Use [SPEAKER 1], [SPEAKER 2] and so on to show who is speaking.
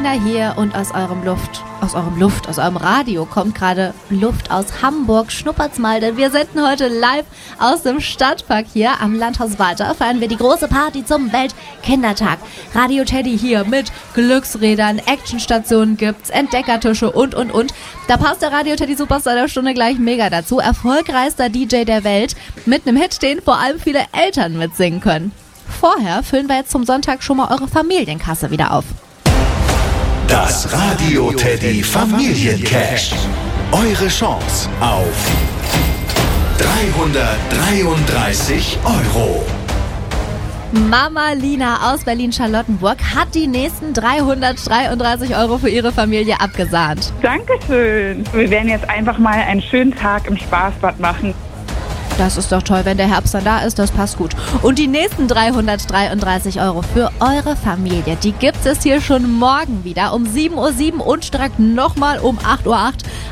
[SPEAKER 1] Lina hier und aus eurem Radio kommt gerade Luft aus Hamburg. Schnuppert's mal, denn wir senden heute live aus dem Stadtpark hier am Landhaus Walter. Feiern wir die große Party zum Weltkindertag. Radio Teddy hier mit Glücksrädern, Actionstationen gibt's, Entdeckertische und. Da passt der Radio Teddy Superstar der Stunde gleich mega dazu. Erfolgreichster DJ der Welt mit einem Hit, den vor allem viele Eltern mitsingen können. Vorher füllen wir jetzt zum Sonntag schon mal eure Familienkasse wieder auf.
[SPEAKER 2] Das Radio Teddy Familiencash. Eure Chance auf 333 €.
[SPEAKER 1] Mama Lina aus Berlin-Charlottenburg hat die nächsten 333 € für ihre Familie abgesahnt.
[SPEAKER 3] Dankeschön. Wir werden jetzt einfach mal einen schönen Tag im Spaßbad machen.
[SPEAKER 1] Das ist doch toll, wenn der Herbst dann da ist, das passt gut. Und die nächsten 333 € für eure Familie, die gibt es hier schon morgen wieder um 7:07 Uhr und direkt nochmal um 8:08 Uhr